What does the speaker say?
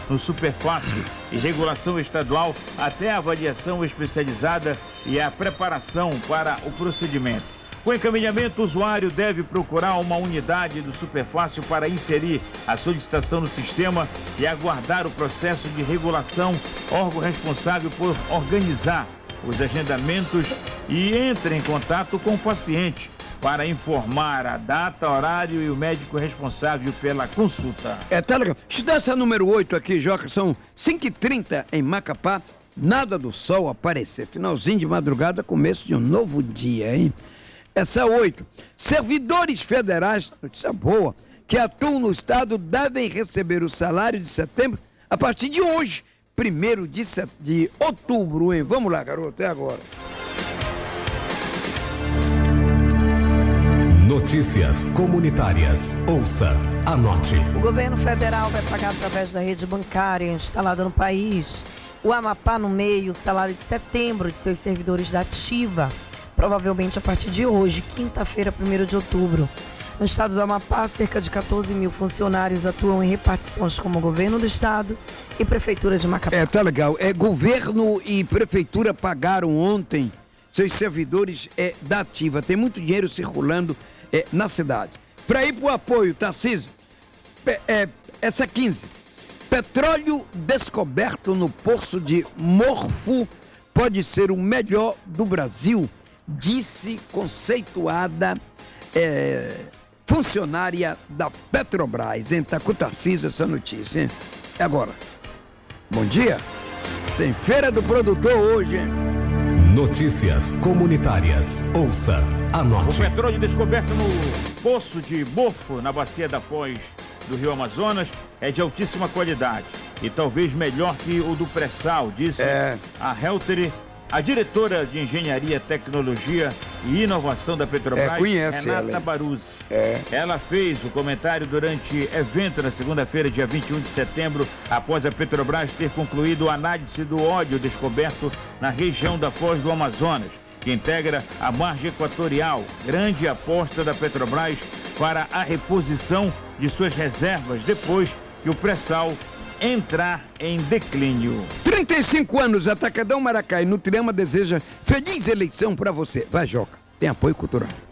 no superfácil e regulação estadual até a avaliação especializada e a preparação para o procedimento. Com encaminhamento, o usuário deve procurar uma unidade do Superfácil para inserir a solicitação no sistema e aguardar o processo de regulação, órgão responsável por organizar os agendamentos, e entre em contato com o paciente para informar a data, horário e o médico responsável pela consulta. Tá legal. Deixa eu dar essa número 8 aqui, Joca. São 5h30 em Macapá. Nada do sol aparecer. Finalzinho de madrugada, começo de um novo dia, hein? Essa 8. Servidores federais, notícia boa, que atuam no estado devem receber o salário de setembro a partir de hoje, 1º de outubro, hein? Vamos lá, garoto, é agora. Notícias comunitárias. Ouça, anote. O governo federal vai pagar através da rede bancária instalada no país. O Amapá nomeia o salário de setembro de seus servidores da ativa, provavelmente a partir de hoje, quinta-feira, 1º de outubro. No estado do Amapá, cerca de 14 mil funcionários atuam em repartições como governo do estado e prefeitura de Macapá. Tá legal. Governo e prefeitura pagaram ontem seus servidores da ativa. Tem muito dinheiro circulando na cidade. Para ir para o apoio, Tarcísio, essa 15. Petróleo descoberto no poço de Morfo pode ser o melhor do Brasil, disse conceituada funcionária da Petrobras. Tá com o Tarcísio essa notícia, hein? É agora. Bom dia. Tem Feira do Produtor hoje, hein? Notícias comunitárias. Ouça, anote. O petróleo descoberto no poço de Morfo, na bacia da Foz do Rio Amazonas, é de altíssima qualidade e talvez melhor que o do pré-sal, disse a Helter, a diretora de Engenharia, Tecnologia e Inovação da Petrobras, Renata Baruzzi. Ela fez o comentário durante evento na segunda-feira, dia 21 de setembro, após a Petrobras ter concluído a análise do óleo descoberto na região da Foz do Amazonas, que integra a margem equatorial, grande aposta da Petrobras para a reposição de suas reservas depois que o pré-sal entrar em declínio. 35 anos, Atacadão Maracá e Nutriama deseja feliz eleição para você. Vai, Joca, tem apoio cultural.